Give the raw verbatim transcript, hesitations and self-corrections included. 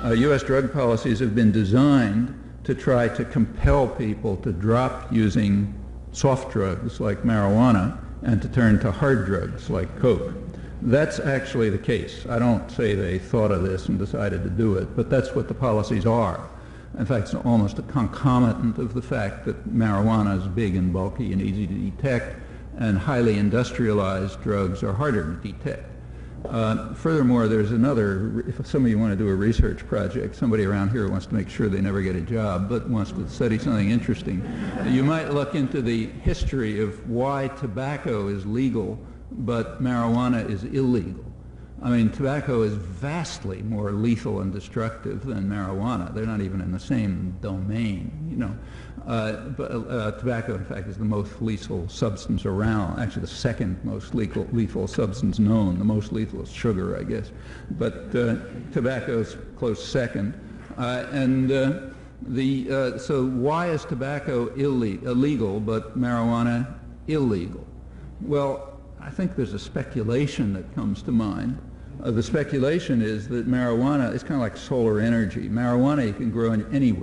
Uh, U S drug policies have been designed to try to compel people to drop using soft drugs like marijuana and to turn to hard drugs like coke. That's actually the case. I don't say they thought of this and decided to do it, but that's what the policies are. In fact, it's almost a concomitant of the fact that marijuana is big and bulky and easy to detect, and highly industrialized drugs are harder to detect. Uh, furthermore, there's another, if some of you want to do a research project, somebody around here wants to make sure they never get a job, but wants to study something interesting, you might look into the history of why tobacco is legal, but marijuana is illegal. I mean, tobacco is vastly more lethal and destructive than marijuana. They're not even in the same domain, you know. Uh, but uh, tobacco, in fact, is the most lethal substance around. Actually, the second most lethal, lethal substance known. The most lethal is sugar, I guess. But uh, tobacco is close second. Uh, and uh, the uh, so why is tobacco ille- illegal but marijuana illegal? Well, I think there's a speculation that comes to mind. Uh, the speculation is that marijuana is kind of like solar energy. Marijuana you can grow in anywhere.